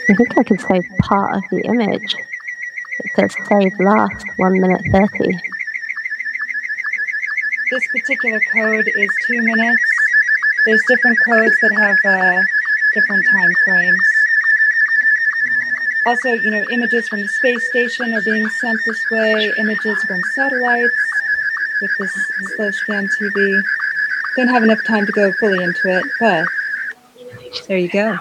I think I can save part of the image. It says save last 1 minute 30. This particular code is 2 minutes. There's different codes that have different time frames. Also, images from the space station are being sent this way, images from satellites with this slow scan TV. Don't have enough time to go fully into it, but there you go.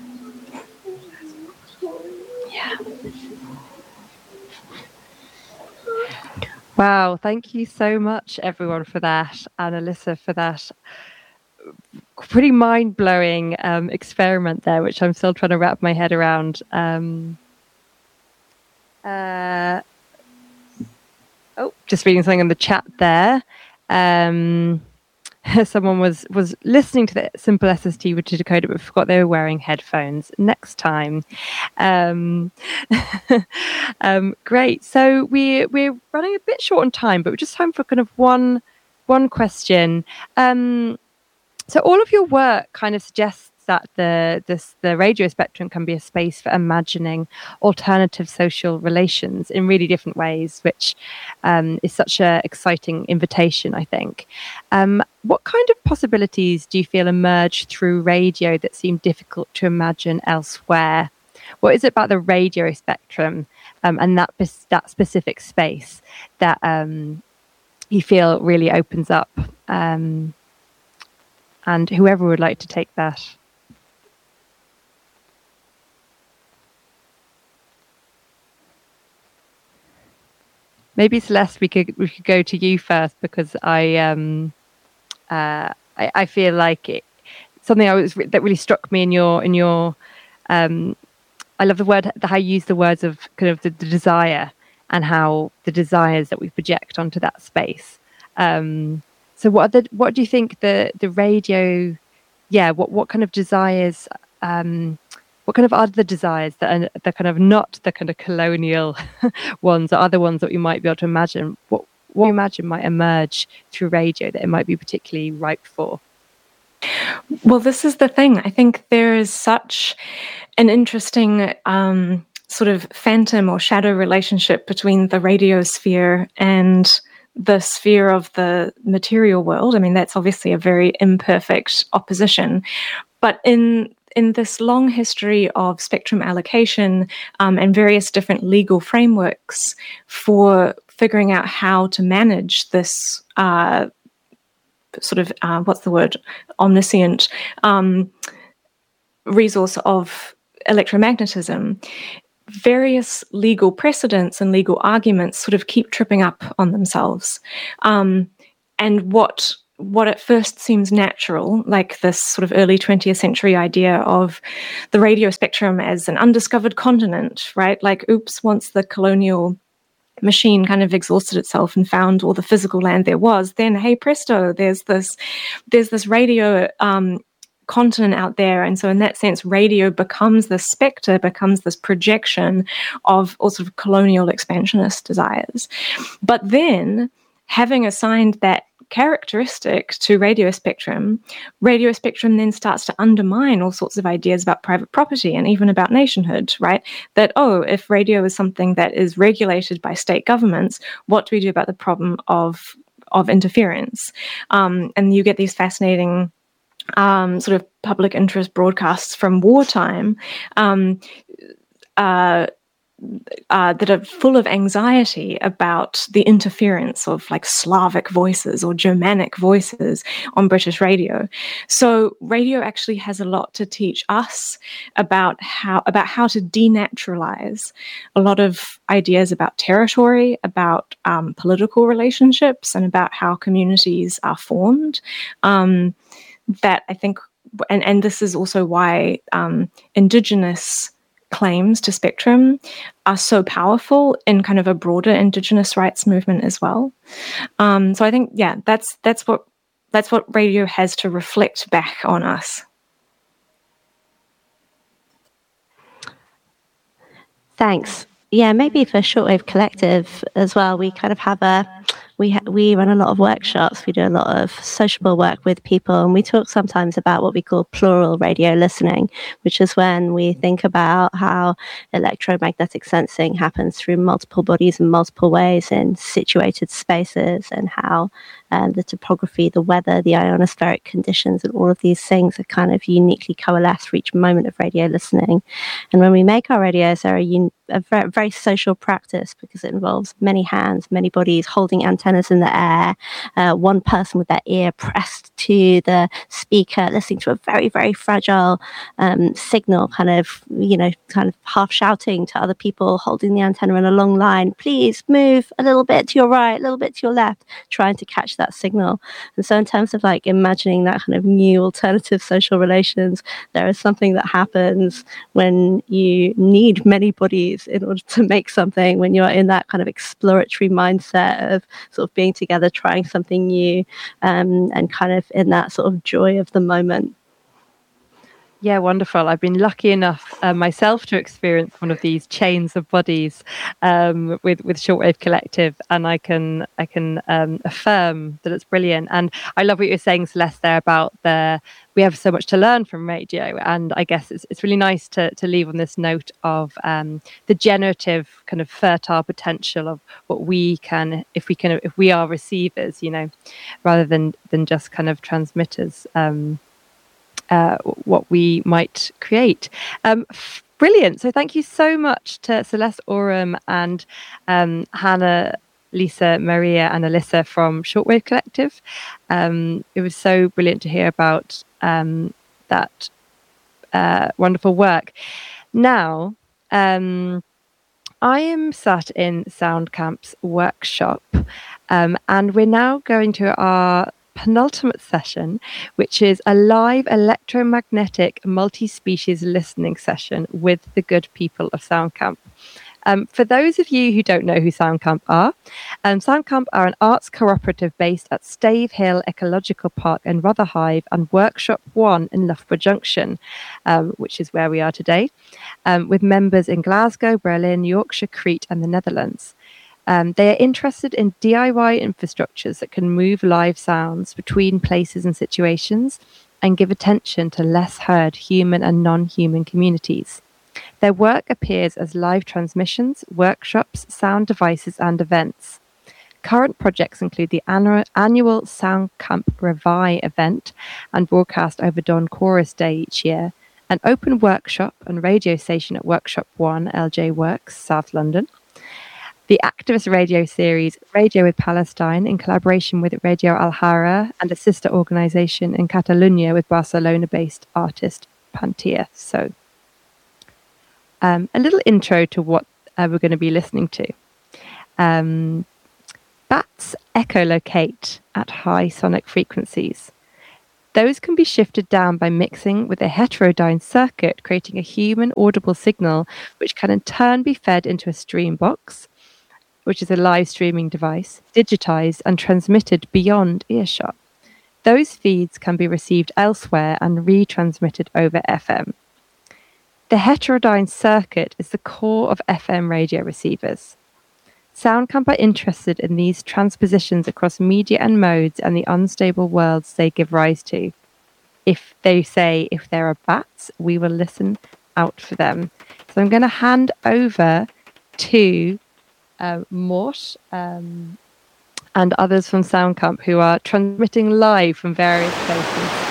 Yeah. Wow, thank you so much, everyone, for that, and Alyssa for that pretty mind-blowing experiment there, which I'm still trying to wrap my head around. Just reading something in the chat there. Someone was listening to the simple SST with to decode it, but forgot they were wearing headphones. Next time. Great. So we're running a bit short on time, but we're just time for kind of one question. So all of your work kind of suggests that the radio spectrum can be a space for imagining alternative social relations in really different ways, which is such an exciting invitation, I think. What kind of possibilities do you feel emerge through radio that seem difficult to imagine elsewhere? What is it about the radio spectrum and that specific space that you feel really opens up? And whoever would like to take that. Maybe Celeste, we could go to you first, because I feel like something that really struck me in your I love the word, how you use the words of kind of the desire, and how the desires that we project onto that space. So what do you think the radio? Yeah, what kind of desires? What kind of are the desires that are the kind of not the kind of colonial ones, or other ones that we might be able to imagine? What you imagine might emerge through radio that it might be particularly ripe for? Well, this is the thing. I think there is such an interesting sort of phantom or shadow relationship between the radio sphere and the sphere of the material world. I mean, that's obviously a very imperfect opposition. But in this long history of spectrum allocation and various different legal frameworks for figuring out how to manage this sort of, what's the word, omniscient resource of electromagnetism, various legal precedents and legal arguments sort of keep tripping up on themselves. And what at first seems natural, like this sort of early 20th century idea of the radio spectrum as an undiscovered continent, right? Like, oops, once the colonial machine kind of exhausted itself and found all the physical land there was, then hey presto, there's this radio continent out there. And so in that sense, radio becomes this spectre, becomes this projection of all sort of colonial expansionist desires. But then, having assigned that characteristic to radio spectrum then starts to undermine all sorts of ideas about private property and even about nationhood, right? That, if radio is something that is regulated by state governments, what do we do about the problem of interference? And you get these fascinating sort of public interest broadcasts from wartime that are full of anxiety about the interference of like Slavic voices or Germanic voices on British radio. So radio actually has a lot to teach us about how to denaturalize a lot of ideas about territory, about political relationships, and about how communities are formed. That I think, and this is also why Indigenous claims to spectrum are so powerful in kind of a broader Indigenous rights movement as well. So I think, yeah, that's what radio has to reflect back on us. Thanks. Yeah, maybe for Shortwave Collective as well, we kind of have a we run a lot of workshops. We do a lot of sociable work with people, and we talk sometimes about what we call plural radio listening, which is when we think about how electromagnetic sensing happens through multiple bodies in multiple ways in situated spaces, and how the topography, the weather, the ionospheric conditions, and all of these things are kind of uniquely coalesced for each moment of radio listening. And when we make our radios, they're a very, very social practice because it involves many hands, many bodies holding antennas in the air, one person with their ear pressed to the speaker, listening to a very, very fragile signal, kind of half shouting to other people holding the antenna in a long line, please move a little bit to your right, a little bit to your left, trying to catch that signal. And so in terms of like imagining that kind of new alternative social relations, there is something that happens when you need many bodies in order to make something, when you're in that kind of exploratory mindset of sort of being together, trying something new, and kind of in that sort of joy of the moment. Yeah, wonderful. I've been lucky enough myself to experience one of these chains of bodies with Shortwave Collective, and I can affirm that it's brilliant. And I love what you're saying, Celeste, there about we have so much to learn from radio, and I guess it's really nice to leave on this note of the generative kind of fertile potential of what we can, if we are receivers, rather than just kind of transmitters. What we might create. Brilliant. So thank you so much to Celeste Oram and Hannah, Lisa, Maria and Alyssa from Shortwave Collective. It was so brilliant to hear about that wonderful work. Now, I am sat in SoundCamp's workshop, and we're now going to our penultimate session, which is a live electromagnetic multi-species listening session with the good people of SoundCamp. For those of you who don't know who SoundCamp are an arts cooperative based at Stave Hill Ecological Park in Rotherhithe and Workshop 1 in Loughborough Junction, which is where we are today, with members in Glasgow, Berlin, Yorkshire, Crete and the Netherlands. They are interested in DIY infrastructures that can move live sounds between places and situations and give attention to less heard human and non-human communities. Their work appears as live transmissions, workshops, sound devices and events. Current projects include the annual SoundCamp Revi event and broadcast over Dawn Chorus Day each year, an open workshop and radio station at Workshop 1 LJ Works, South London, the activist radio series Radio with Palestine in collaboration with Radio Alhara and a sister organisation in Catalonia with Barcelona-based artist Pantia. So a little intro to what we're going to be listening to. Bats echolocate at high sonic frequencies. Those can be shifted down by mixing with a heterodyne circuit, creating a human audible signal, which can in turn be fed into a stream box, which is a live streaming device, digitized and transmitted beyond earshot. Those feeds can be received elsewhere and retransmitted over FM. The heterodyne circuit is the core of FM radio receivers. SoundCamp are interested in these transpositions across media and modes and the unstable worlds they give rise to. If there are bats, we will listen out for them. So I'm going to hand over to Mort and others from SoundCamp who are transmitting live from various places.